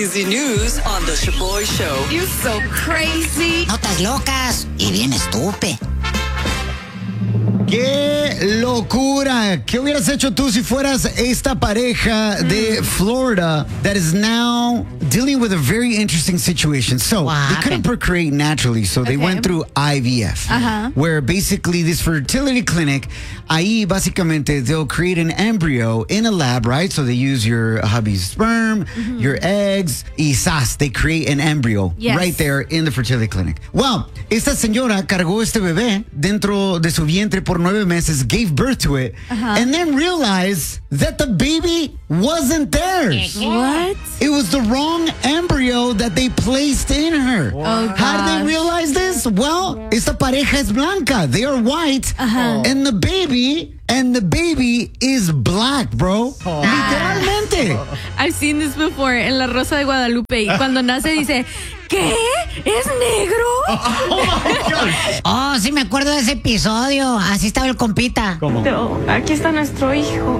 crazy news on the Shaboy Show. You're so crazy. Notas locas y bien estúpido. ¡Qué locura! ¿Qué hubieras hecho tú si fueras esta pareja de Florida that is now dealing with a very interesting situation? So, they couldn't procreate naturally, so they went through IVF, where basically this fertility clinic, ahí básicamente they'll create an embryo in a lab, right? So they use your hubby's sperm, your eggs, y sas, they create an embryo right there in the fertility clinic. Well, esta señora cargó este bebé dentro de su vientre por 9 meses, gave birth to it, and then realized that the baby wasn't theirs. What? It was the wrong embryo that they placed in her. Oh, How did they realize this? Well, esta pareja es blanca. They are white. And the baby is black, bro. Literalmente. I've seen this before en La Rosa de Guadalupe. Y cuando nace dice, ¿qué? ¿Es negro? Oh, sí me acuerdo de ese episodio. Así estaba el compita. No, aquí está nuestro hijo.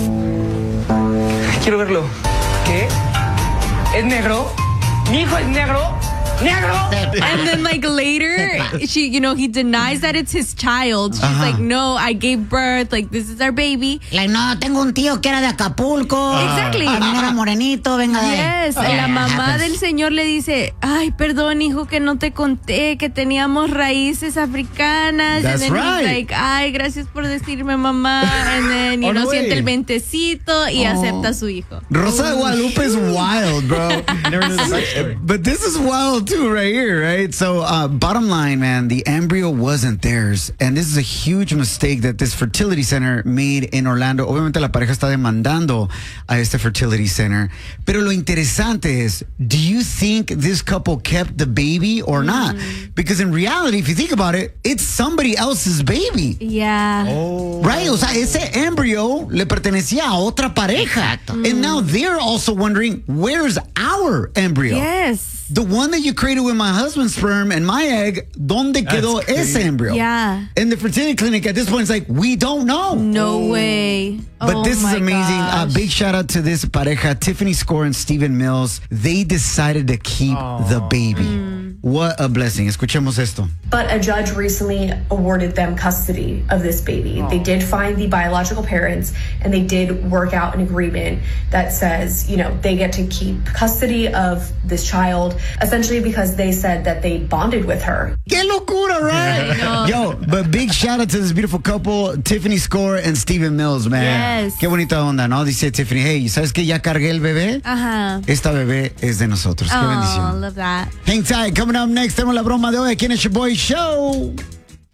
Quiero verlo. ¿Qué? ¿Es negro? ¿Mi hijo es negro? ¡Negro! And then like later, he denies that it's his child. She's like, no, I gave birth. Like, this is our baby. Like, no, tengo un tío que era de Acapulco. Exactly. También era morenito, venga de ahí. Yes. La mamá del señor le dice, ay, perdón, hijo, que no te conté que teníamos raíces africanas. That's and then right. he's like, ay, gracias por decirme, mamá. And then, siente el ventecito y acepta a su hijo. Rosa de Guadalupe is wild, bro. Never knew the backstory. But this is wild too, right here, right? So, bottom line, man, the embryo wasn't theirs. And this is a huge mistake that this fertility center made in Orlando. Obviamente la pareja está demandando a este fertility center. Pero lo interesante es, do you think this couple kept the baby or not? Because in reality, if you think about it, it's somebody else's baby. Yeah. Right? O sea, ese embryo le pertenecía a otra pareja. And now they're also wondering, where's our embryo? Yes. The one that you created with my husband's sperm and my egg, ¿dónde quedó ese embryo? Yeah. And the fertility clinic at this point is like, we don't know. No way. But this is amazing. Big shout out to this pareja, Tiffany Score and Stephen Mills. They decided to keep the baby. What a blessing. Escuchemos esto. But a judge recently awarded them custody of this baby. They did find the biological parents, and they did work out an agreement that says, they get to keep custody of this child, essentially because they said that they bonded with her. ¡Qué locura, right? Yo, but big shout out to this beautiful couple, Tiffany Score and Stephen Mills, man. Yes. Qué bonita onda, ¿no? Dice Tiffany, hey, ¿sabes que ya cargué el bebé? Esta bebé es de nosotros. Qué bendición. Love that. Hang tight. Coming up next, tenemos la broma de hoy aquí en el Shaboy Show.